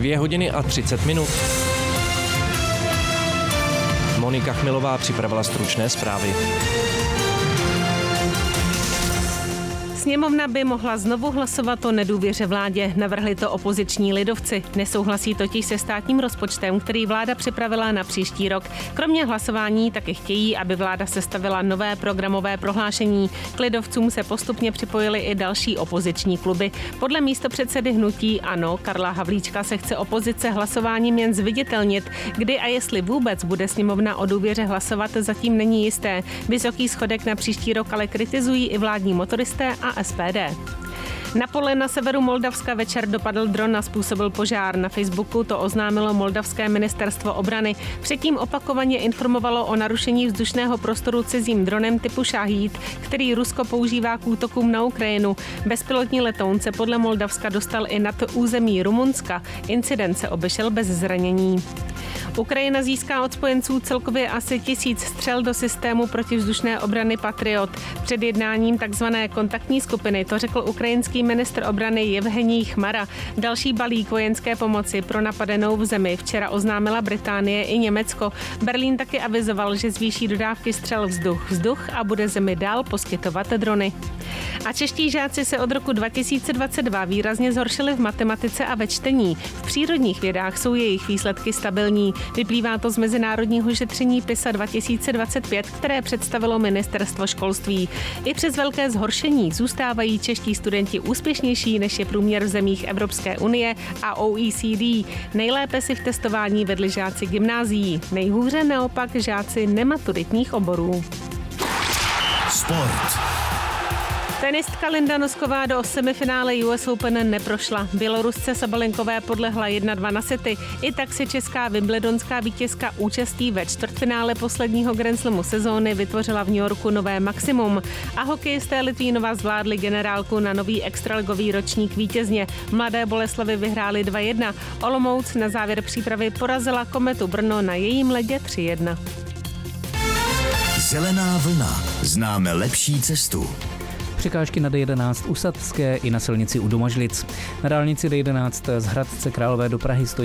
2 hodiny a 30 minut. Monika Chmilová připravila stručné zprávy. Sněmovna by mohla znovu hlasovat o nedůvěře vládě, navrhli to opoziční lidovci. Nesouhlasí totiž se státním rozpočtem, který vláda připravila na příští rok. Kromě hlasování taky chtějí, aby vláda sestavila nové programové prohlášení. K lidovcům se postupně připojily i další opoziční kluby. Podle místopředsedy hnutí ANO Karla Havlíčka se chce opozice hlasováním jen zviditelnit. Kdy a jestli vůbec bude sněmovna o důvěře hlasovat, zatím není jisté. Vysoký schodek na příští rok ale kritizují i vládní motoristé a SPD. Na poli na severu Moldavska večer dopadl dron a způsobil požár. Na Facebooku to oznámilo moldavské ministerstvo obrany. Předtím opakovaně informovalo o narušení vzdušného prostoru cizím dronem typu Šahíd, který Rusko používá k útokům na Ukrajinu. Bezpilotní letoun se podle Moldavska dostal i nad území Rumunska. Incident se obešel bez zranění. Ukrajina získá od spojenců celkově asi 1000 střel do systému protivzdušné obrany Patriot. Před jednáním takzvané kontaktní skupiny to řekl ukrajinský ministr obrany Jevhenij Chmara. Další balík vojenské pomoci pro napadenou v zemi včera oznámila Británie i Německo. Berlín taky avizoval, že zvýší dodávky střel vzduch a bude zemi dál poskytovat drony. A čeští žáci se od roku 2022 výrazně zhoršili v matematice a ve čtení. V přírodních vědách jsou jejich výsledky stabilní. Vyplývá to z mezinárodního šetření PISA 2025, které představilo ministerstvo školství. I přes velké zhoršení zůstávají čeští studenti úspěšnější, než je průměr v zemích Evropské unie a OECD. Nejlépe si v testování vedli žáci gymnázií, nejhůře naopak žáci nematuritních oborů. Sport. Tenistka Linda Nosková do semifinále US Open neprošla. Bělorusce Sabalenkové podlehla 1-2 na sety. I tak se česká wimbledonská vítězka účastí ve čtvrtfinále posledního Grand Slamu sezóny vytvořila v New Yorku nové maximum. A hokejisté Litvínova zvládli generálku na nový extraligový ročník vítězně. Mladé Boleslavy vyhráli 2-1. Olomouc na závěr přípravy porazila Kometu Brno na jejím ledě 3-1. Zelená vlna. Známe lepší cestu. Překážky na D11 u Sadské i na silnici u Domažlic. Na dálnici D11 z Hradce Králové do Prahy stojí